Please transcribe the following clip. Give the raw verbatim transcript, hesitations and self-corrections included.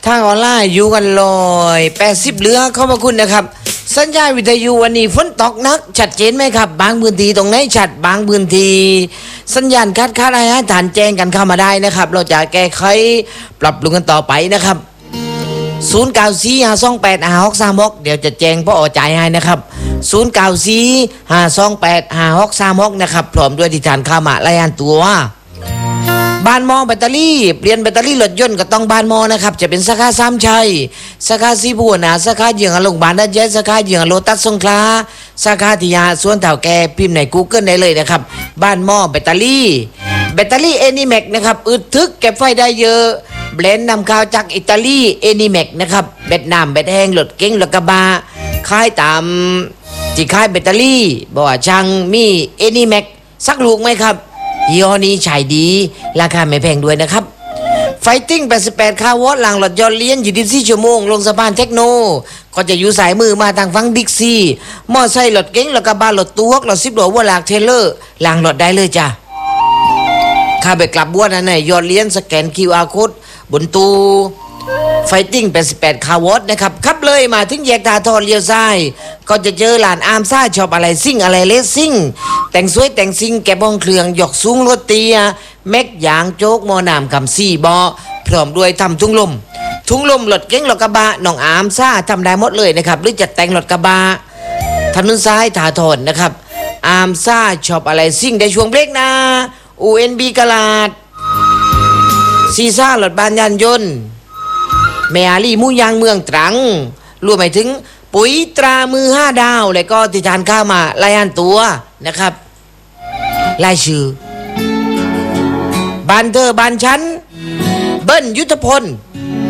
ทางออนไลน์อยู่กันลอยแปดสิบเหลือเข้ามาคุณนะครับสัญญาณวิทยุวันนี้ฝนตกนักชัดเจนไหมครับบางพื้นที่ตรงไหนชัดบางพื้นที่สัญญาณคัดค้านอะไรให้ฐานแจ้งกันเข้ามาได้นะครับเราจะแก้ไขปรับปรุงกันต่อไปนะครับศูนย์ เก้า สี่ ห้า สอง แปด ห้า หก สาม หกเดี๋ยวจะแจ้งพ่อจ่ายให้นะครับศูนย์ เก้า สี่ ห้า สอง แปด ห้า หก สาม หกนะครับพร้อมด้วยที่ฐานเข้ามารายงานตัวบ้านมอแบตเตอรี่เปลี่ยนแบตเตอรี่รถยนต์ก็ต้องบ้านมอนะครับจะเป็นสาขาสามชัยสาขาสีบัวนาสาขาเยืองอโรงพยาบาลดัชเจสาขาเยืองโลตัสสงขลาสาขาทิยาสวนเถาแก่พิมพ์ใน Google ได้เลยนะครับบ้านมอแบตเตอรี่แบตเตอรี่เอนิแม็กนะครับอึดทึกเก็บไฟได้เยอะแบรนด์นำเข้าจากอิตาลีเอนิแม็กนะครับแบตน้ำแบตแห้งรถเก๋งรถกระบะขายตามที่ขายแบตเตอรี่บอกว่าช่างมีเอนิแม็กสักลูกไหมครับยี่ห้อนี้ใช้ดีราคาไม่แพงด้วยนะครับไฟติ้งแปดสิบแปดคาร์วอตหลังรถยนต์เลี้ยนอยู่ยี่สิบสี่ชั่วโมงลงสะพานเทคโนก็จะอยู่สายมือมาทางฝั่งบิ๊กซีมอไซค์รถเก๋งรถกระบะรถตู้รถสิบล้อวัวหลากเทเลอร์หลังรถได้เลยจ้ะข้าไปกลับบัวนั่นน่ะยอดเลี้ยนสแกน คิว อาร์ Code บนตู้ไฟติ้งแปดสิบแปดคาร์วอตนะครับขับเลยมาถึงแยกตาทอนเลี้ยวซ้ายก็จะเจอลานอาร์มซ่าชอบอะไรซิ่งอะไรเลสซิ่งแต่งสวยแต่งซิ่งแกบ้องเครื่องหยอกสูงรถเตียแม็กยางโจ๊กมอนามคำซี่บอพร้อมด้วยทำทุ่งลมทุ่งลมรถเก๋งรถกระบะน้องอาร์มซ่าทำได้หมดเลยนะครับหรือจะแต่งรถกระบะถนนซ้ายถาทอนนะครับอาร์มซ่าชอบอะไรซิ่งได้ช่วงเบรกนะ อู เอ็น บี กลาดซีซ่ารถบานยานยนต์แมอาลีมูยางเมืองตรังรวมไปถึงปุ๋ยตรามือห้าดาวและก็ติดทานข้าวมารายงานตัวนะครับรายชื่อบันเธอบันชั้นเบิ้ลยุทธพล